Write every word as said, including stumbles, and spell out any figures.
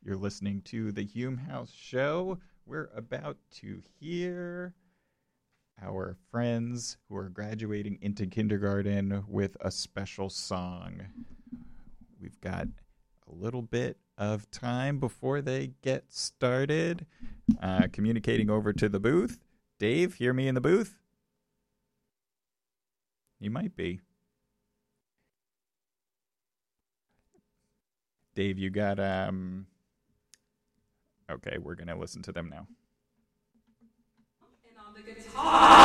You're listening to the Hume House Show. We're about to hear our friends who are graduating into kindergarten with a special song. We've got a little bit of time before they get started. Uh, communicating over to the booth. Dave, hear me in the booth? You might be. Dave, you got, um... okay, we're going to listen to them now. And on the guitar...